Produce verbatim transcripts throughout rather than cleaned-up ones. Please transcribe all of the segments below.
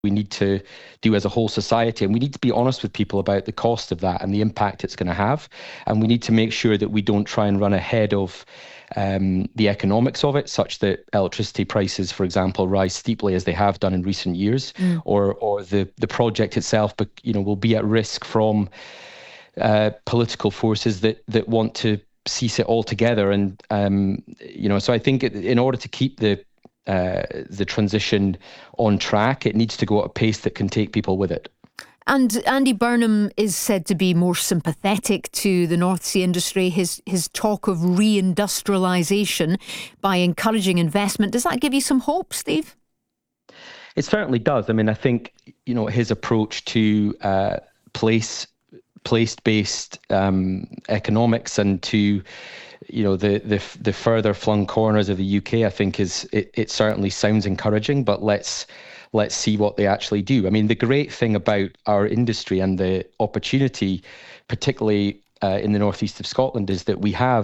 we need to do as a whole society. And we need to be honest with people about the cost of that and the impact it's going to have. And we need to make sure that we don't try and run ahead of um, the economics of it, such that electricity prices, for example, rise steeply as they have done in recent years, mm. or or the, the project itself, but you know, will be at risk from uh, political forces that that want to cease it altogether. And um, you know, so I think in order to keep the Uh, the transition on track, it needs to go at a pace that can take people with it. And Andy Burnham is said to be more sympathetic to the North Sea industry. His his talk of reindustrialisation by encouraging investment, does that give you some hope, Steve? It certainly does. I mean, I think, you know, his approach to uh, place place-based um, economics and to you know, the the the further flung corners of the U K, I think is it, it certainly sounds encouraging, but let's let's see what they actually do. I mean, the great thing about our industry and the opportunity, particularly uh, in the northeast of Scotland, is that we have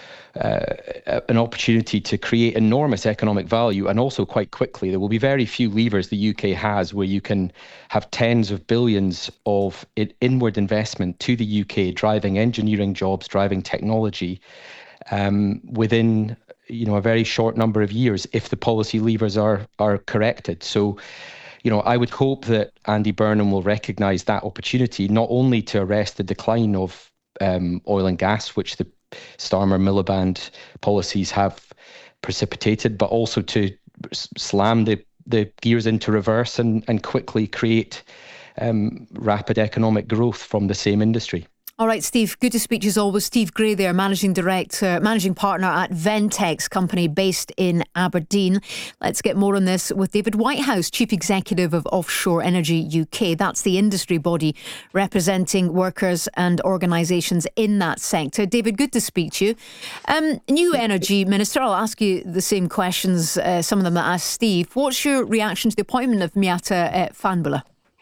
uh, an opportunity to create enormous economic value, and also quite quickly. There will be very few levers the U K has where you can have tens of billions of inward investment to the U K, driving engineering jobs, driving technology, Um, within, you know, a very short number of years, if the policy levers are are corrected. So, you know, I would hope that Andy Burnham will recognise that opportunity, not only to arrest the decline of um, oil and gas, which the Starmer-Miliband policies have precipitated, but also to slam the, the gears into reverse and, and quickly create um, rapid economic growth from the same industry. All right, Steve, good to speak to you as always. Steve Gray there, Managing Director, Managing Partner at Ventex company based in Aberdeen. Let's get more on this with David Whitehouse, Chief Executive of Offshore Energy U K. That's the industry body representing workers and organisations in that sector. David, good to speak to you. Um, new Energy Minister, I'll ask you the same questions, uh, some of them that I asked Steve. What's your reaction to the appointment of Miatta uh, Fahnbulleh?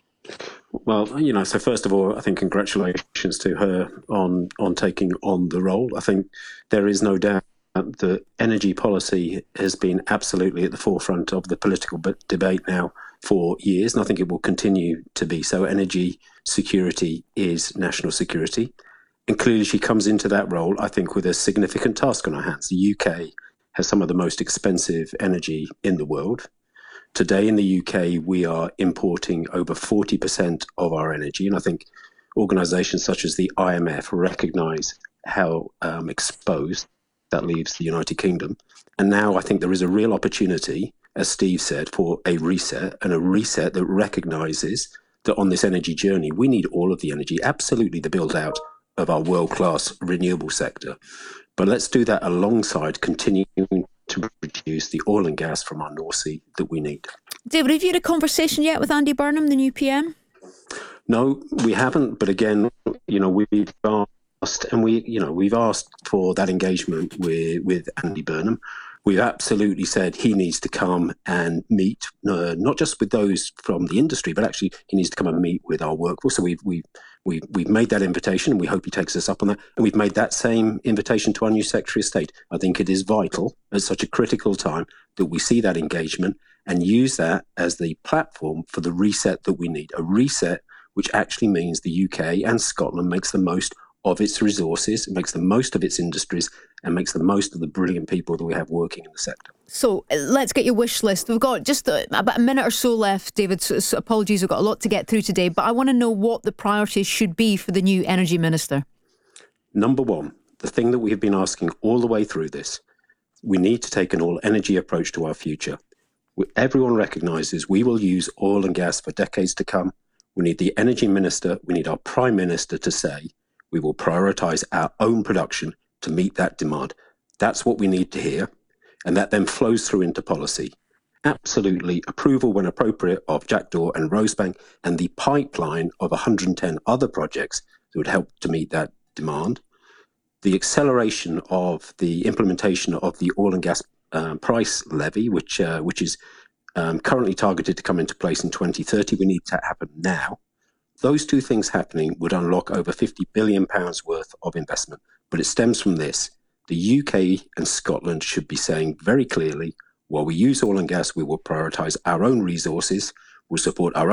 Well, you know, so first of all, I think congratulations to her on on taking on the role. I think there is no doubt that energy policy has been absolutely at the forefront of the political debate now for years, and I think it will continue to be so. Energy security is national security. And clearly she comes into that role, I think, with a significant task on her hands. The U K has some of the most expensive energy in the world. Today in the U K, we are importing over forty percent of our energy. And I think organisations such as the I M F recognise how um, exposed that leaves the United Kingdom. And now I think there is a real opportunity, as Steve said, for a reset, and a reset that recognises that on this energy journey, we need all of the energy, absolutely the build out of our world-class renewable sector. But let's do that alongside continuing to produce the oil and gas from our North Sea that we need. David, have you had a conversation yet with Andy Burnham, the new P M? No, we haven't. But again, you know, we've asked, and we, you know, we've asked for that engagement with with Andy Burnham. We've absolutely said he needs to come and meet, uh, not just with those from the industry, but actually he needs to come and meet with our workforce. So we've we've we've we've made that invitation, and we hope he takes us up on that. And we've made that same invitation to our new Secretary of State. I think it is vital at such a critical time that we see that engagement and use that as the platform for the reset that we need. A reset which actually means the U K and Scotland makes the most of its resources, makes the most of its industries, and makes the most of the brilliant people that we have working in the sector. So let's get your wish list. We've got just a, about a minute or so left, David. So, so apologies, we've got a lot to get through today, but I want to know what the priorities should be for the new Energy Minister. Number one, the thing that we have been asking all the way through this, we need to take an all-energy approach to our future. Everyone recognises we will use oil and gas for decades to come. We need the Energy Minister, we need our Prime Minister to say, we will prioritise our own production to meet that demand. That's what we need to hear. And that then flows through into policy. Absolutely approval when appropriate of Jackdaw and Rosebank, and the pipeline of one hundred ten other projects that would help to meet that demand. The acceleration of the implementation of the oil and gas uh, price levy, which uh, which is um, currently targeted to come into place in twenty thirty. We need to happen now. Those two things happening would unlock over fifty billion pounds worth of investment. But it stems from this. The U K and Scotland should be saying very clearly, while we use oil and gas, we will prioritise our own resources. will support our